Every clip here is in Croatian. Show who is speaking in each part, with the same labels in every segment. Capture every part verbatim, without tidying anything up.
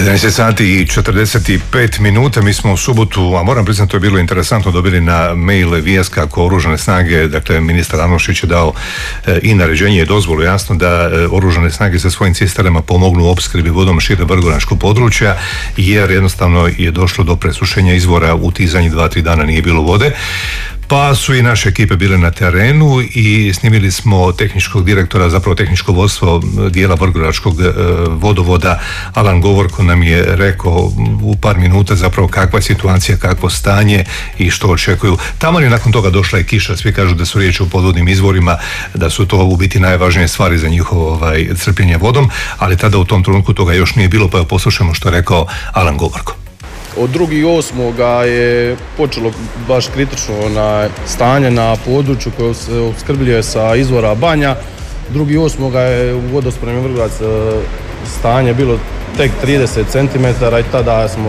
Speaker 1: jedanaest sati i četrdeset pet minuta, mi smo u subotu, a moram priznati to je bilo interesantno, dobili na mail vijest kako Oružane snage, dakle ministar Anušić je dao e, i naređenje i dozvolu jasno da e, Oružane snage sa svojim cisternama pomognu u opskrbi vodom šire vrgoračkog područja, jer jednostavno je došlo do presušenja izvora, u tih zadnjih dva, tri dana nije bilo vode. Pa su i naše ekipe bile na terenu i snimili smo tehničkog direktora, zapravo tehničko vodstvo dijela vrgoračkog e, vodovoda. Alan Govorko nam je rekao u par minuta zapravo kakva je situacija, kakvo stanje i što očekuju. Tamo je nakon toga došla i kiša, svi kažu da su riječ o podvodnim izvorima, da su to u biti najvažnije stvari za njihovo ovaj, crpljenje vodom, ali tada u tom trenutku toga još nije bilo, pa evo poslušamo što je rekao Alan Govorko.
Speaker 2: Od drugog osmoga je počelo baš kritično na stanje na području koje se opskrbljuje sa izvora Banja. drugog osmoga je u vodospremi Vrgorac stanje bilo tek trideset centimetara i tada smo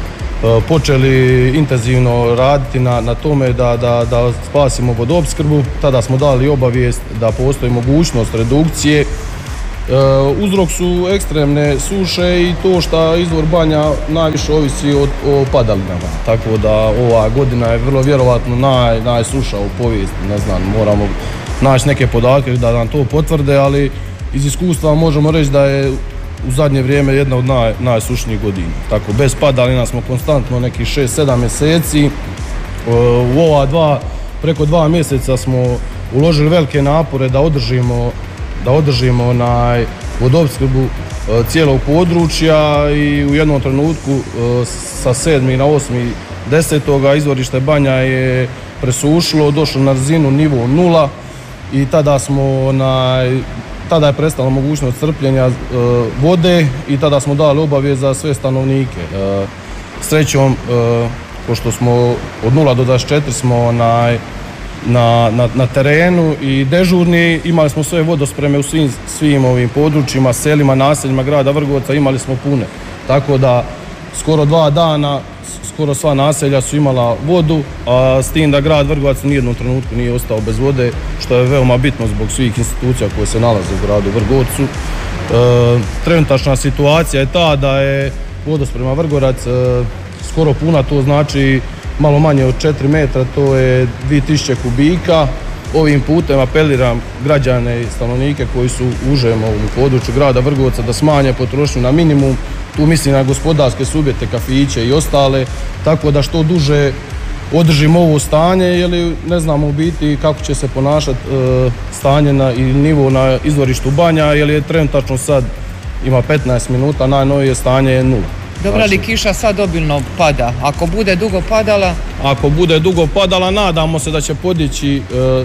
Speaker 2: počeli intenzivno raditi na, na tome da, da, da spasimo vodoopskrbu. Tada smo dali obavijest da postoji mogućnost redukcije. Uh, uzrok su ekstremne suše i to što izvor Banja najviše ovisi o, o padalinama, tako da ova godina je vrlo vjerovatno naj, najsuša u povijesti, ne znam, moramo naći neke podatke da nam to potvrde, ali iz iskustva možemo reći da je u zadnje vrijeme jedna od naj, najsušnijih godina. Tako, bez padalina smo konstantno nekih šest sedam mjeseci, uh, u ova dva, preko dva mjeseca smo uložili velike napore da održimo da održimo onaj vodoopskrbu e, cijelog područja i u jednom trenutku e, sa sedmi na osmi desetoga izvorište Banja je presušilo, došlo na razinu nivo nula i tada smo onaj, tada je prestala mogućnost crpljenja e, vode i tada smo dali obavijest za sve stanovnike. E, srećom, e, pošto smo od nula do dvadeset četiri smo onaj Na, na, na terenu i dežurni, imali smo sve vodospreme u svim, svim ovim područjima, selima, naseljima grada Vrgorca, imali smo pune. Tako da skoro dva dana, skoro sva naselja su imala vodu, a s tim da grad Vrgorac u nijednom trenutku nije ostao bez vode, što je veoma bitno zbog svih institucija koje se nalaze u gradu Vrgorcu. E, trenutačna situacija je ta da je vodosprema Vrgorac e, skoro puna, to znači malo manje od četiri metra, to je dvije tisuće kubika. Ovim putem apeliram građane i stanovnike koji su u užem ovom području grada Vrgorca da smanje potrošnju na minimum. Tu mislim na gospodarske subjekte, kafiće i ostale, tako da što duže održimo ovo stanje, jer ne znamo u biti kako će se ponašati e, stanje na, i nivo na izvorištu Banja, jer je trenutačno sad ima petnaest minuta, najnovije stanje je nula.
Speaker 3: Dobro, ali kiša sad obilno pada. Ako bude dugo padala?
Speaker 2: Ako bude dugo padala, nadamo se da će podići e,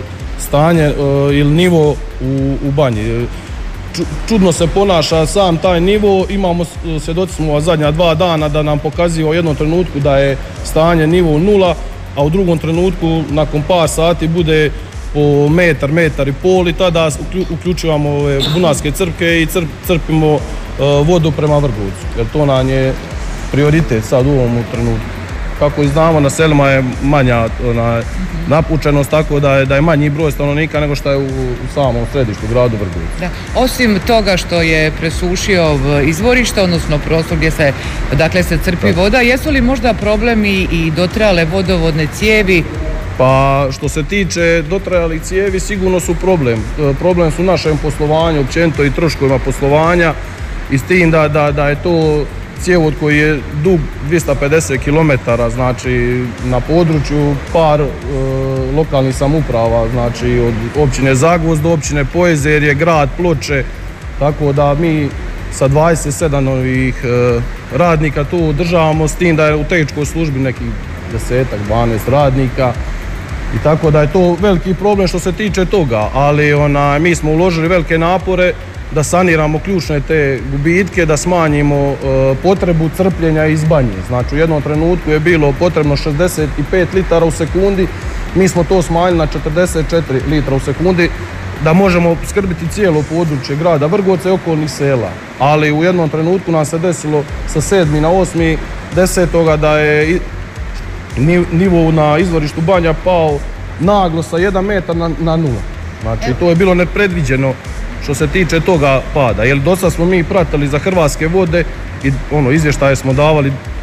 Speaker 2: stanje e, ili nivo u, u Banji. Ču, čudno se ponaša sam taj nivo. Imamo, svjedoci smo zadnja dva dana da nam pokazuje u jednom trenutku da je stanje nivo nula, a u drugom trenutku nakon par sati bude po metar, metar i pol i tada uključujemo ove bunarske crpke i crp, crpimo uh, vodu prema Vrgorcu, jer to nam je prioritet sad u ovom trenutku. Kako i znamo, na selima je manja ona, napučenost, tako da je, da je manji broj stanovnika nego što je u, u samom središtu gradu Vrgorcu.
Speaker 3: Da. Osim toga što je presušio izvorište, odnosno prostor gdje se, dakle, se crpi da. voda, jesu li možda problemi i dotrajale vodovodne cijevi?
Speaker 2: Pa što se tiče dotrajalih cijevi, sigurno su problem. Problem su u našem poslovanju, općenito i troškovima poslovanja i s tim da, da, da je to cijevod koji je dug dvjesto pedeset kilometara, znači na području par e, lokalnih samouprava, znači od općine Zagvozd do općine Pojezerje, grad Ploče, tako da mi sa dvadeset sedam ovih e, radnika tu održavamo, s tim da je u tehničkoj službi nekih desetak, dvanaest radnika. I tako da je to veliki problem što se tiče toga, ali ona, mi smo uložili velike napore da saniramo ključne te gubitke, da smanjimo e, potrebu crpljenja iz Banje. Znači u jednom trenutku je bilo potrebno šezdeset pet litara u sekundi, mi smo to smanjili na četrdeset četiri litra u sekundi, da možemo skrbiti cijelo područje grada Vrgorca i okolnih sela. Ali u jednom trenutku nam se desilo sa sedmi na osmi desetoga da je nivo na izvorištu Banja pao naglo sa jedan metar na, na nula. Znači to je bilo nepredviđeno što se tiče toga pada. Jer do sad smo mi pratili za Hrvatske vode i ono, izvještaje smo davali uh,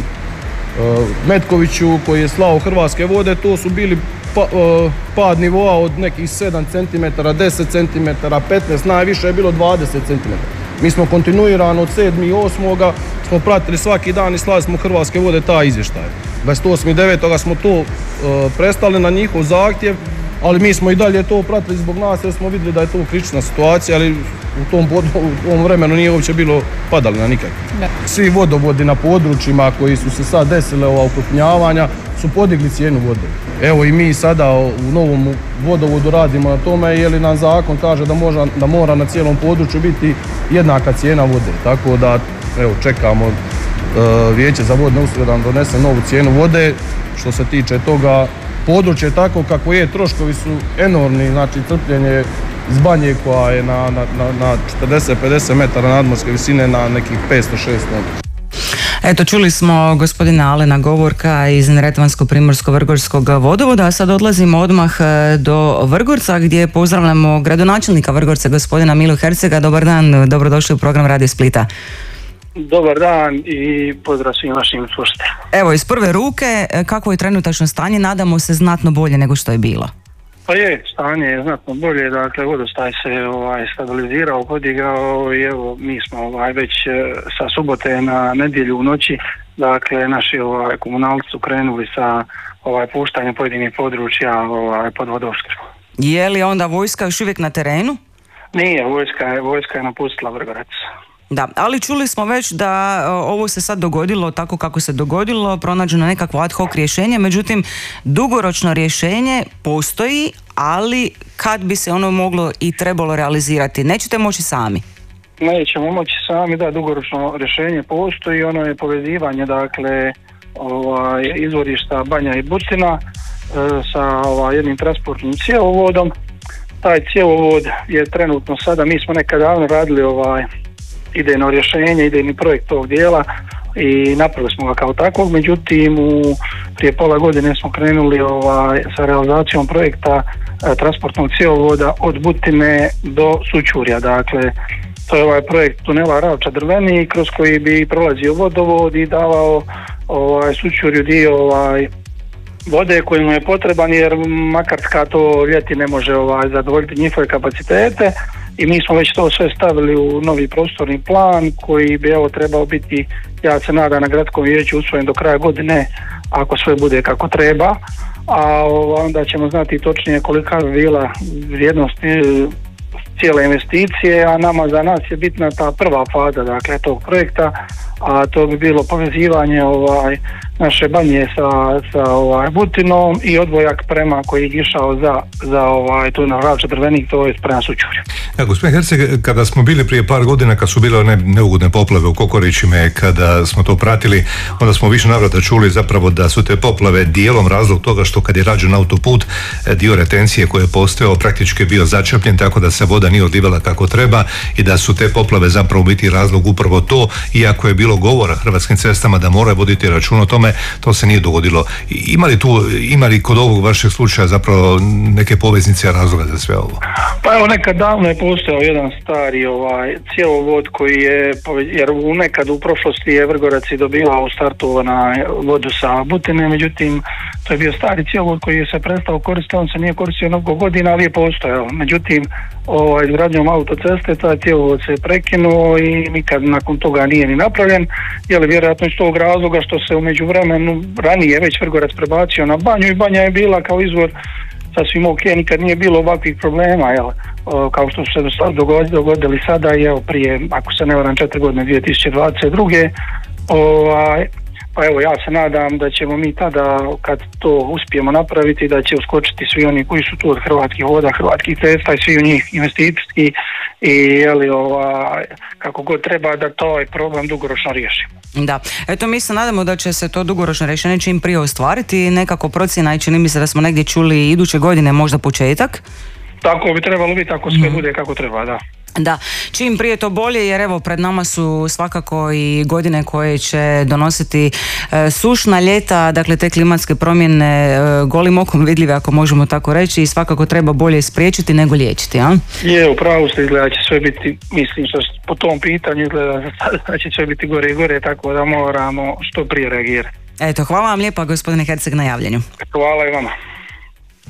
Speaker 2: uh, Metkoviću koji je slao Hrvatske vode, to su bili pa, uh, pad nivoa od nekih sedam centimetara, deset centimetara, petnaest, najviše je bilo dvadeset centimetara. Mi smo kontinuirano od sedmog i osmog smo pratili svaki dan i slali smo Hrvatske vode ta izvještaj. dvadeset osmog devetog smo to uh, prestali na njihov zahtjev, ali mi smo i dalje to pratili zbog nas jer smo vidjeli da je to kritična situacija, ali u tom, u tom vremenu nije uopće bilo padali na nikak. Da. Svi vodovodi na područjima koji su se sad desile ova okrupnjavanja su podigli cijenu vode. Evo i mi sada u novom vodovodu radimo na tome jer nam zakon kaže da, možda, da mora na cijelom području biti jednaka cijena vode. Tako da evo, čekamo uh, Vijeće za vodne usluge da nam donese novu cijenu vode. Što se tiče toga, područje tako kako je, troškovi su enormni, znači crpljenje iz Banje koja je na, na, na četrdeset do pedeset metara nadmorske visine na nekih petsto šesto.
Speaker 4: Eto, čuli smo gospodina Alena Govorka iz Neretvansko-Primorsko-Vrgorskog vodovoda, a sad odlazimo odmah do Vrgorca gdje pozdravljamo gradonačelnika Vrgorca, gospodina Milu Hercega. Dobar dan, dobrodošli u program Radio Splita.
Speaker 5: Dobar dan i pozdrav svim vašim slušateljima.
Speaker 4: Evo, iz prve ruke, kako je trenutačno stanje? Nadamo se znatno bolje nego što je bilo.
Speaker 5: Pa je, stanje je znatno bolje, dakle vodostaj se ovaj, stabilizirao, podigao i evo mi smo ovaj, već sa subote na nedjelju u noći, dakle naši ovaj, komunalci su krenuli sa ovaj, puštanjem pojedinih područja ovaj, pod vodoopskrbu.
Speaker 4: Je li onda vojska još uvijek na terenu?
Speaker 5: Nije, vojska je, vojska je napustila Vrgorac.
Speaker 4: Da, ali čuli smo već da ovo se sad dogodilo tako kako se dogodilo, pronađeno nekakvo ad hoc rješenje, međutim dugoročno rješenje postoji, ali kad bi se ono moglo i trebalo realizirati, nećete moći sami?
Speaker 5: Nećemo moći sami, da, dugoročno rješenje postoji, ono je povezivanje, dakle, ovaj, izvorišta Banja i Butina e, sa ovaj, jednim transportnim cjevovodom. Taj cjevovod je trenutno sada, mi smo nekad davno radili ovaj idejno rješenje, idejni projekt tog dijela i napravili smo ga kao takvog, međutim u, prije pola godine smo krenuli ovaj, sa realizacijom projekta e, transportnog cjevovoda od Butine do Sućurja, dakle to je ovaj projekt tunela Ravča-Drveni kroz koji bi prolazio vodovod i davao ovaj, Sućurju dio ovaj, vode koji mu je potreban jer Makarska to ljeti ne može ovaj, zadovoljiti njihove kapacitete. I mi smo već to sve stavili u novi prostorni plan koji bi evo trebao biti, ja se nadam, na gradskom vijeću usvojen do kraja godine ako sve bude kako treba, a onda ćemo znati točnije kolika bi bila vrijednost cijele investicije, a nama za nas je bitna ta prva faza, dakle, tog projekta, a to bi bilo povezivanje ovaj, naše Banje sa, sa ovaj, Butinom i odvojak prema koji je išao za, za ovaj, tunel Ravča-Drvenik, to je prema Sućurju.
Speaker 1: Ja, gospodin Herceg, kada smo bili prije par godina, kad su bile one neugodne poplave u Kokorićima, kada smo to pratili, onda smo više navrata čuli zapravo da su te poplave dijelom razlog toga što kad je rađen autoput, dio retencije koji je postojao praktički bio začepljen, tako da se voda nije odlivala kako treba i da su te poplave zapravo biti razlog upravo to, iako je bilo govora Hrvatskim cestama da moraju voditi račun o tome, to se nije dogodilo. Ima li tu, ima li kod ovog vašeg slučaja zapravo neke poveznice razloga za sve ovo?
Speaker 5: Pa evo, nekad davno je postojao jedan stari ovaj, cjevovod koji je, jer u nekad u prošlosti je Vrgorac i dobivao u startu na vodu sa Butine, međutim to je bio stari cjevovod koji je se prestao koristiti, on se nije koristio mnogo godina, ali je postojao. Međutim, ovaj, izgradnjom autoceste taj cjevovod se prekinuo i nikad nakon toga nije ni napravljen, je li vjerojatno iz tog razloga što se u međuvremenu ranije već Vrgorac prebacio na Banju i Banja je bila kao izvor sasvim ok, nikad nije bilo ovakvih problema, jel, kao što su se dogodili sada, jel, prije, ako se ne varam, četiri godine, dvije tisuće dvadeset druge. Ovaj, pa evo, ja se nadam da ćemo mi tada, kad to uspijemo napraviti, da će uskočiti svi oni koji su tu od Hrvatskih voda, Hrvatskih cesta i svi u njih investicijski i, jeli, ovaj, kako god treba da to ovaj problem dugoročno riješimo.
Speaker 4: Da, eto mi se nadamo da će se to dugoročno rješenje čim prije ostvariti, nekako procjena i čini mi se da smo negdje čuli iduće godine možda početak.
Speaker 5: Tako bi trebalo biti ako sve mm. bude kako treba, da.
Speaker 4: Da, čim prije to bolje, jer evo pred nama su svakako i godine koje će donositi e, sušna ljeta, dakle te klimatske promjene e, golim okom vidljive, ako možemo tako reći, i svakako treba bolje spriječiti nego liječiti, a?
Speaker 5: Je, upravo ste, izgleda će sve biti, mislim što po tom pitanju izgleda da će sve biti gore i gore, tako da moramo što prije reagirati.
Speaker 4: Eto, hvala vam lijepa gospodine Herceg na javljanju.
Speaker 5: Hvala i vama.